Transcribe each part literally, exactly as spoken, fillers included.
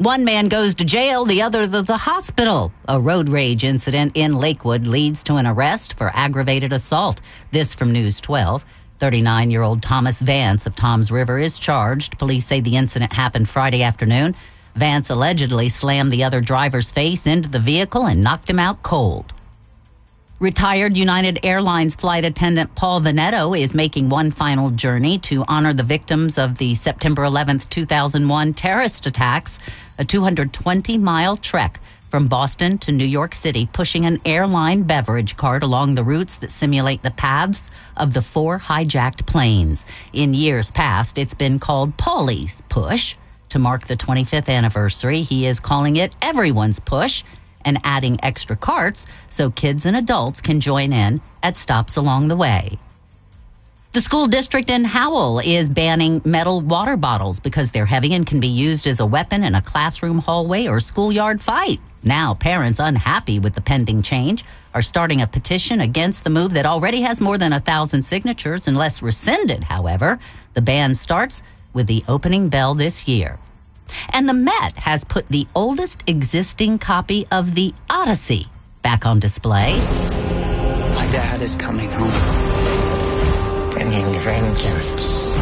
One man goes to jail, the other to the hospital. A road rage incident in Lakewood leads to an arrest for aggravated assault. This from News twelve. thirty-nine-year-old Thomas Vance of Toms River is charged. Police say the incident happened Friday afternoon. Vance allegedly slammed the other driver's face into the vehicle and knocked him out cold. Retired United Airlines flight attendant Paul Veneto is making one final journey to honor the victims of the September eleventh, two thousand one terrorist attacks, a two hundred twenty mile trek from Boston to New York City, pushing an airline beverage cart along the routes that simulate the paths of the four hijacked planes. In years past, it's been called Paulie's Push. To mark the twenty-fifth anniversary, he is calling it Everyone's Push and adding extra carts so kids and adults can join in at stops along the way. The school district in Howell is banning metal water bottles because they're heavy and can be used as a weapon in a classroom hallway or schoolyard fight. Now, parents unhappy with the pending change are starting a petition against the move that already has more than a thousand signatures. Unless rescinded, however, the ban starts with the opening bell this year. And the Met has put the oldest existing copy of the Odyssey back on display. My dad is coming home, bringing vengeance,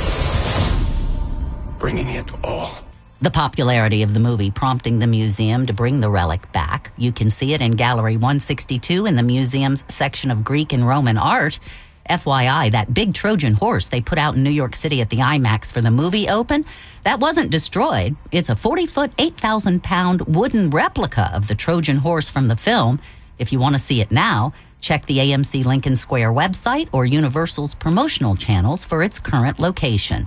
bringing it all. The popularity of the movie prompting the museum to bring the relic back. You can see it in Gallery one sixty-two in the museum's section of Greek and Roman art. F Y I, that big Trojan horse they put out in New York City at the IMAX for the movie open, that wasn't destroyed. It's a forty-foot, eight thousand pound wooden replica of the Trojan horse from the film. If you want to see it now, check the A M C Lincoln Square website or Universal's promotional channels for its current location.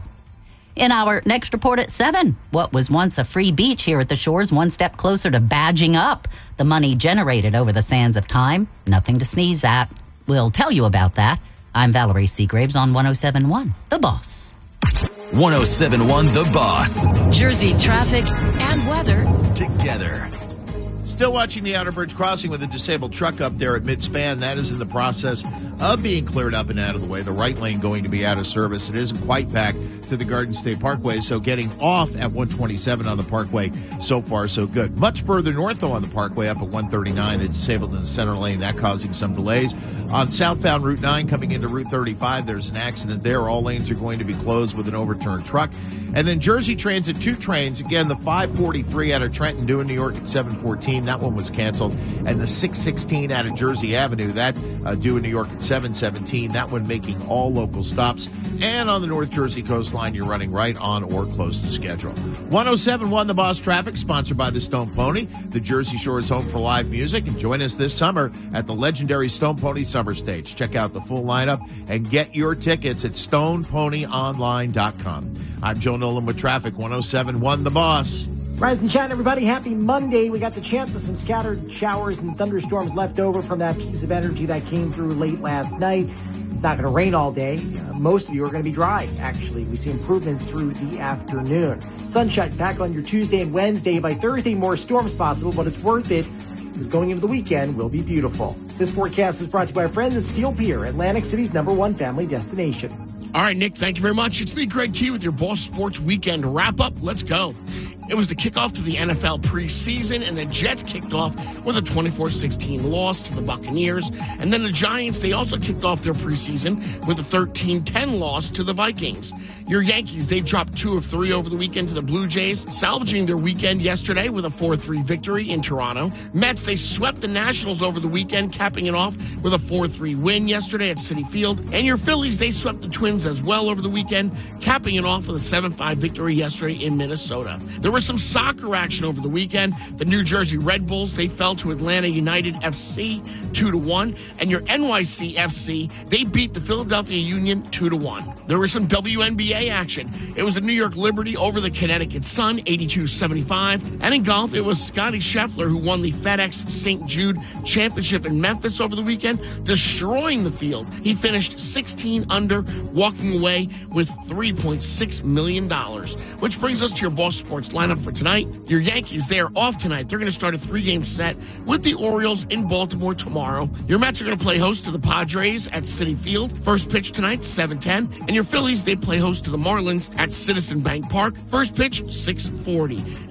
In our next report at seven, what was once a free beach here at the shores, one step closer to badging up the money generated over the sands of time. Nothing to sneeze at. We'll tell you about that. I'm Valerie Seagraves on one oh seven point one, The Boss. one oh seven point one The Boss. Jersey traffic and weather together. Still watching the Outer Bridge Crossing with a disabled truck up there at mid-span. That is in the process of being cleared up and out of the way. The right lane going to be out of service. It isn't quite back to the Garden State Parkway, so getting off at one twenty-seven on the Parkway, so far so good. Much further north, though, on the Parkway, up at one thirty-nine, it's disabled in the center lane. That causing some delays. On southbound Route nine coming into Route thirty-five, there's an accident there. All lanes are going to be closed with an overturned truck. And then Jersey Transit, two trains. Again, the five forty-three out of Trenton due in New York at seven fourteen. That one was canceled. And the six sixteen out of Jersey Avenue, that uh, due in New York at seven seventeen. That one making all local stops. And on the North Jersey coastline, you're running right on or close to schedule. one oh seven point one The Boss Traffic, sponsored by the Stone Pony, the Jersey Shore's home for live music. And join us this summer at the legendary Stone Pony Summer Stage. Check out the full lineup and get your tickets at stone pony online dot com. I'm Joe Nolan with traffic, one oh seven point one The Boss. Rise and shine, everybody. Happy Monday. We got the chance of some scattered showers and thunderstorms left over from that piece of energy that came through late last night. It's not going to rain all day. Uh, most of you are going to be dry, actually. We see improvements through the afternoon. Sunshine back on your Tuesday and Wednesday. By Thursday, more storms possible, but it's worth it because going into the weekend will be beautiful. This forecast is brought to you by our friends at Steel Pier, Atlantic City's number one family destination. All right, Nick, thank you very much. It's me, Greg T, with your Boss Sports Weekend wrap-up. Let's go. It was the kickoff to the N F L preseason, and the Jets kicked off with a twenty-four sixteen loss to the Buccaneers. And then the Giants, they also kicked off their preseason with a thirteen ten loss to the Vikings. Your Yankees, they dropped two of three over the weekend to the Blue Jays, salvaging their weekend yesterday with a four three victory in Toronto. Mets, they swept the Nationals over the weekend, capping it off with a four three win yesterday at Citi Field. And your Phillies, they swept the Twins as well over the weekend, capping it off with a seven five victory yesterday in Minnesota. There was some soccer action over the weekend. The New Jersey Red Bulls, they fell to Atlanta United F C two to one, and your N Y C F C, they beat the Philadelphia Union two to one. There was some W N B A action. It was the New York Liberty over the Connecticut Sun, eighty-two seventy-five, and in golf, it was Scotty Scheffler who won the FedEx Saint Jude Championship in Memphis over the weekend, destroying the field. He finished sixteen under, walking away with three point six million dollars, which brings us to your Boss Sports lineup for tonight. Your Yankees, they are off tonight. They're going to start a three-game set with the Orioles in Baltimore tomorrow. Your Mets are going to play host to the Padres at Citi Field. First pitch tonight, seven ten. And your Phillies, they play host to the Marlins at Citizen Bank Park. First pitch, six forty.